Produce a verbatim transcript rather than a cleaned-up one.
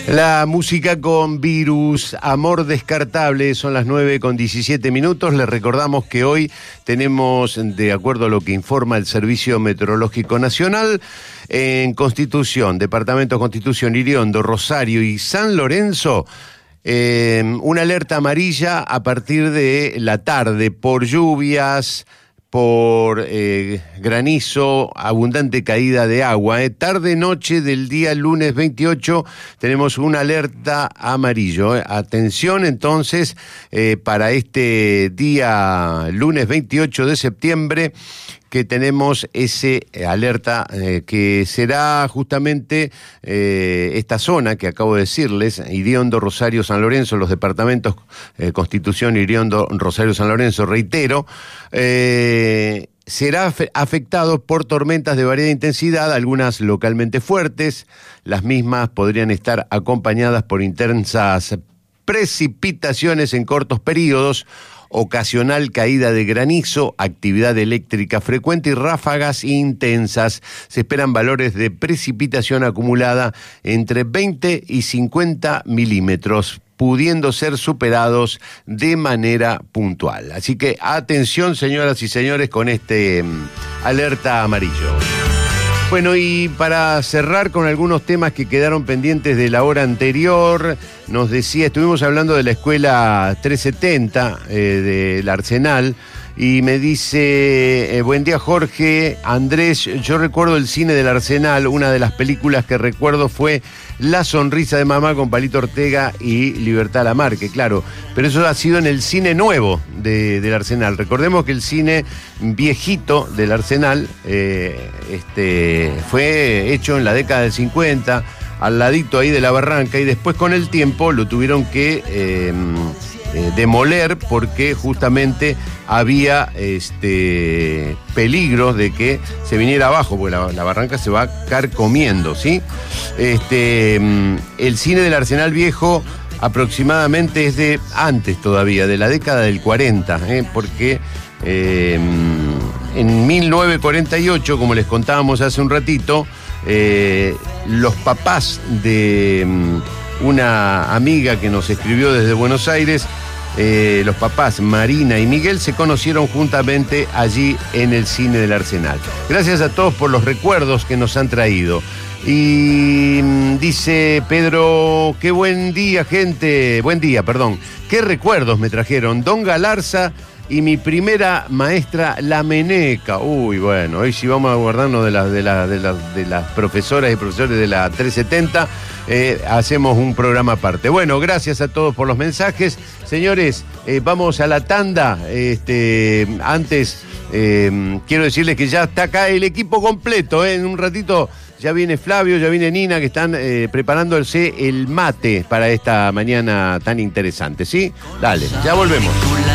La música con Virus, Amor Descartable, son las nueve con diecisiete minutos. Les recordamos que hoy tenemos, de acuerdo a lo que informa el Servicio Meteorológico Nacional, en Constitución, Departamento de Constitución, Iriondo, Rosario y San Lorenzo, eh, una alerta amarilla a partir de la tarde por lluvias, por eh, granizo, abundante caída de agua. Eh. Tarde-noche del día lunes veintiocho tenemos una alerta amarillo. Eh. Atención entonces eh, para este día lunes veintiocho de septiembre, que tenemos ese alerta eh, que será justamente eh, esta zona que acabo de decirles, Iriondo, Rosario, San Lorenzo, los departamentos eh, Constitución, Iriondo, Rosario, San Lorenzo, reitero, eh, será afectado por tormentas de variada intensidad, algunas localmente fuertes. Las mismas podrían estar acompañadas por intensas precipitaciones en cortos periodos, ocasional caída de granizo, actividad eléctrica frecuente y ráfagas intensas. Se esperan valores de precipitación acumulada entre veinte y cincuenta milímetros, pudiendo ser superados de manera puntual. Así que atención, señoras y señores, con este um, alerta amarillo. Bueno, y para cerrar con algunos temas que quedaron pendientes de la hora anterior, nos decía, estuvimos hablando de la escuela trescientos setenta eh, del Arsenal, y me dice, eh, buen día Jorge, Andrés, yo recuerdo el cine del Arsenal, una de las películas que recuerdo fue La sonrisa de mamá con Palito Ortega y Libertad Lamarque, claro, pero eso ha sido en el cine nuevo de, del Arsenal. Recordemos que el cine viejito del Arsenal eh, este, fue hecho en la década del cincuenta, al ladito ahí de la Barranca, y después con el tiempo lo tuvieron que eh, eh, demoler porque justamente había este, peligros de que se viniera abajo, porque la, la Barranca se va carcomiendo, ¿sí? Este, el cine del Arsenal viejo aproximadamente es de antes todavía, de la década del cuarenta, ¿eh? porque eh, en mil novecientos cuarenta y ocho, como les contábamos hace un ratito, eh, los papás de una amiga que nos escribió desde Buenos Aires, Eh, los papás Marina y Miguel se conocieron juntamente allí en el cine del Arsenal. Gracias a todos por los recuerdos que nos han traído. Y dice Pedro, qué buen día, gente, buen día, perdón, qué recuerdos me trajeron Don Galarza y mi primera maestra, la Meneca. Uy, bueno, hoy sí vamos a guardarnos de las de las de las de las profesoras y profesores de la trescientos setenta. Eh, hacemos un programa aparte. Bueno, gracias a todos por los mensajes. Señores, eh, vamos a la tanda. Este, antes, eh, quiero decirles que ya está acá el equipo completo. Eh. En un ratito ya viene Flavio, ya viene Nina, que están eh, preparándose el mate para esta mañana tan interesante, ¿sí? Dale, ya volvemos.